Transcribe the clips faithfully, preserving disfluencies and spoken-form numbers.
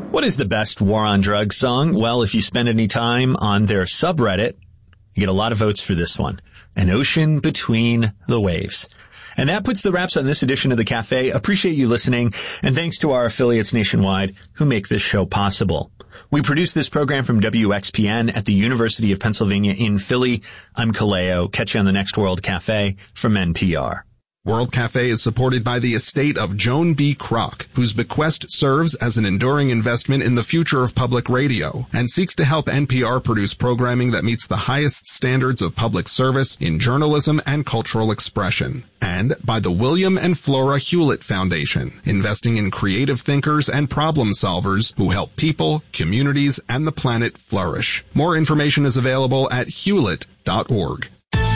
What is the best war on drugs song? Well, if you spend any time on their subreddit, you get a lot of votes for this one. An Ocean Between the Waves. And that puts the wraps on this edition of The Cafe. Appreciate you listening, and thanks to our affiliates nationwide who make this show possible. We produce this program from W X P N at the University of Pennsylvania in Philly. I'm Kaleo. Catch you on the next World Cafe from N P R. World Cafe is supported by the estate of Joan B. Kroc, whose bequest serves as an enduring investment in the future of public radio and seeks to help N P R produce programming that meets the highest standards of public service in journalism and cultural expression. And by the William and Flora Hewlett Foundation, investing in creative thinkers and problem solvers who help people, communities, and the planet flourish. More information is available at hewlett dot org.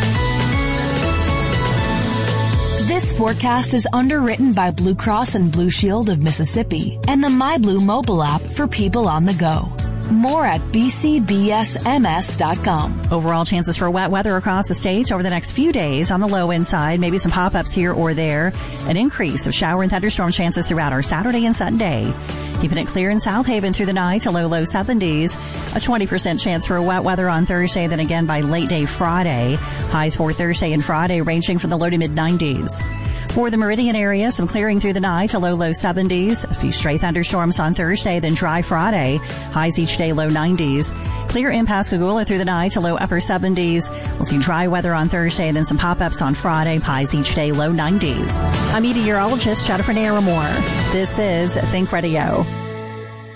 This forecast is underwritten by Blue Cross and Blue Shield of Mississippi and the MyBlue mobile app for people on the go. More at b c b s m s dot com. Overall chances for wet weather across the state over the next few days. On the low end side, maybe some pop-ups here or there. An increase of shower and thunderstorm chances throughout our Saturday and Sunday. Keeping it clear in South Haven through the night to low, low seventies. A twenty percent chance for wet weather on Thursday, then again by late day Friday. Highs for Thursday and Friday ranging from the low to mid nineties. For the Meridian area, some clearing through the night to low, low seventies. A few stray thunderstorms on Thursday, then dry Friday. Highs each day low nineties. Clear in Pascagoula through the night to low upper seventies. We'll see dry weather on Thursday, then some pop-ups on Friday. Highs each day low nineties. I'm meteorologist Jennifer Naramore. This is Think Radio.